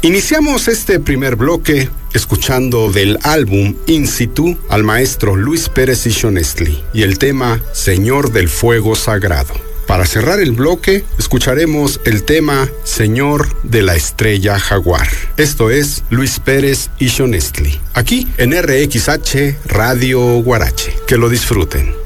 Iniciamos este primer bloque escuchando del álbum In Situ al maestro Luis Pérez Ishonestli y el tema Señor del Fuego Sagrado. Para cerrar el bloque, escucharemos el tema Señor de la Estrella Jaguar. Esto es Luis Pérez Ishonestli, aquí en RXH Radio Guarache. Que lo disfruten.